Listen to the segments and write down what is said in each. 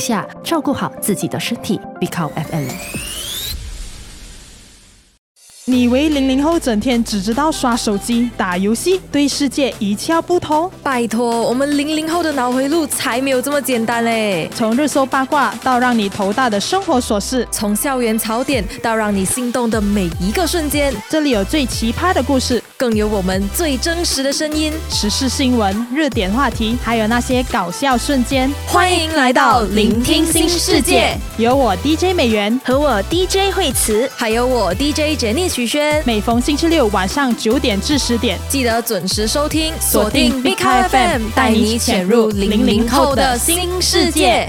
下，照顾好自己的身体。BeCom FM。 你以为00后整天只知道刷手机、打游戏，对世界一窍不通？ 拜托，我们00后的脑回路才没有这么简单嘞！ 从热搜八卦到让你头大的生活琐事， 从校园槽点到让你心动的每一个瞬间， 这里有最奇葩的故事， 更有我们最真实的声音， 时事新闻、热点话题，还有那些搞笑瞬间。 欢迎来到聆听新世界， 有我 DJ 美元和我 DJ 惠慈， 还有我 DJ Jenny许轩。 每逢星期六晚上9点至10点， 记得准时收听，锁定 BeCom FM， 带你潜入00后的新世界。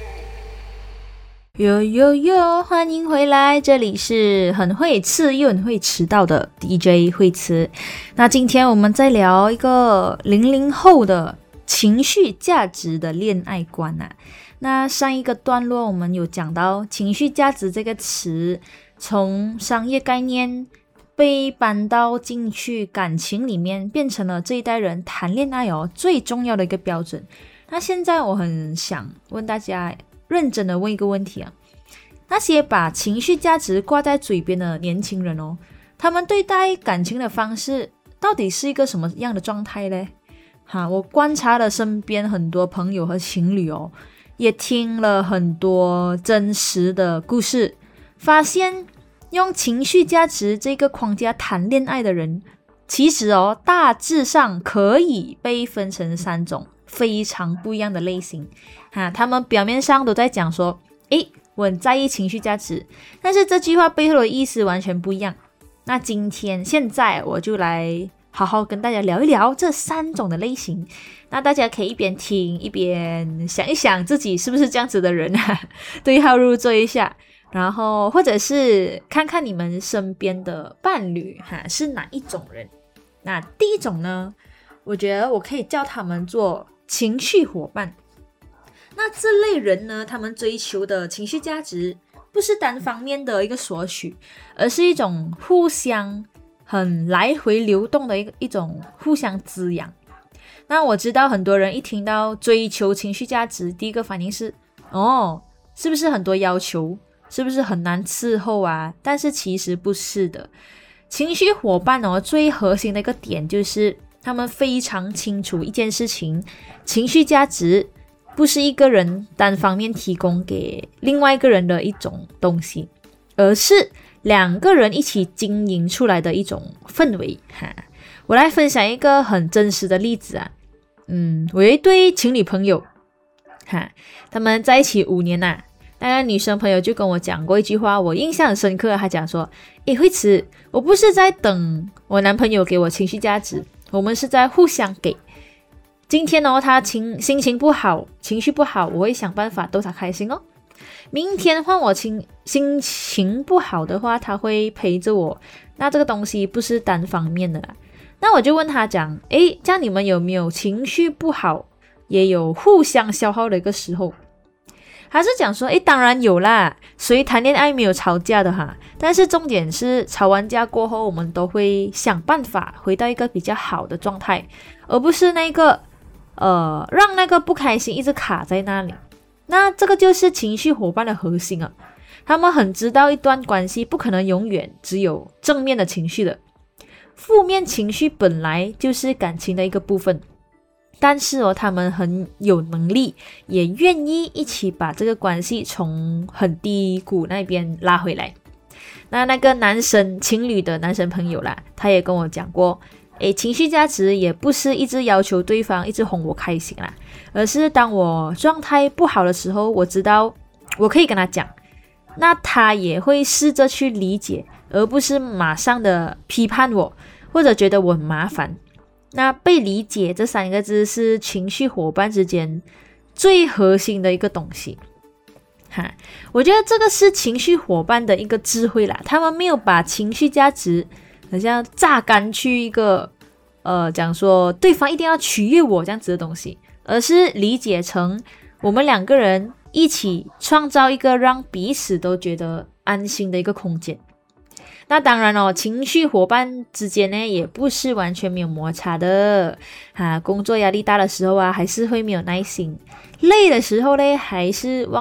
哟哟哟，欢迎回来，这里是很会吃又很会迟到的 DJ 惠慈。那今天我们再聊一个00后的情绪价值的恋爱观啊。那上一个段落我们有讲到情绪价值这个词从商业概念被搬到进去感情里面，变成了这一代人谈恋爱最重要的一个标准。那现在我很想问大家，认真的问一个问题啊，那些把情绪价值挂在嘴边的年轻人他们对待感情的方式到底是一个什么样的状态呢？我观察了身边很多朋友和情侣也听了很多真实的故事，发现用情绪价值这个框架谈恋爱的人，其实大致上可以被分成3种非常不一样的类型。他们表面上都在讲说我很在意情绪价值，但是这句话背后的意思完全不一样。那现在我就来好好跟大家聊一聊这3种的类型，那大家可以一边听一边想一想自己是不是这样子的人对号入座一下，然后或者是看看你们身边的伴侣是哪一种人。那第一种呢，我觉得我可以叫他们做情绪伙伴。那这类人呢，他们追求的情绪价值不是单方面的一个索取，而是一种互相很来回流动的一种互相滋养。那我知道很多人一听到追求情绪价值，第一个反应是是不是很多要求，是不是很难伺候啊？但是其实不是的。情绪伙伴最核心的一个点就是他们非常清楚一件事情，情绪价值不是一个人单方面提供给另外一个人的一种东西，而是2个人一起经营出来的一种氛围我来分享一个很真实的例子啊。我有一对情侣朋友他们在一起5年那个女生朋友就跟我讲过一句话，我印象很深刻。她讲说惠慈，我不是在等我男朋友给我情绪价值，我们是在互相给。今天他心情不好，情绪不好，我会想办法逗他开心明天换我心情不好的话，他会陪着我。那这个东西不是单方面的那我就问他讲这样你们有没有情绪不好也有互相消耗的一个时候？他是讲说当然有啦，谁谈恋爱没有吵架的但是重点是吵完架过后，我们都会想办法回到一个比较好的状态，而不是那个让那个不开心一直卡在那里。那这个就是情绪伙伴的核心他们很知道一段关系不可能永远只有正面的情绪的，负面情绪本来就是感情的一个部分，但是他们很有能力，也愿意一起把这个关系从很低谷那边拉回来。那个情侣的男生朋友啦，他也跟我讲过情绪价值也不是一直要求对方一直哄我开心啦，而是当我状态不好的时候，我知道我可以跟他讲，那他也会试着去理解，而不是马上的批判我或者觉得我很麻烦。那被理解这3个字是情绪伙伴之间最核心的一个东西我觉得这个是情绪伙伴的一个智慧啦，他们没有把情绪价值好像榨干去一个讲说对方一定要取悦我这样子的东西，而是理解成我们2个人一起创造一个让彼此都觉得安心的一个空间。那当然情绪伙伴之间呢，也不是完全没有摩擦的工作压力大的时候还是会没有耐心，累的时候呢，还是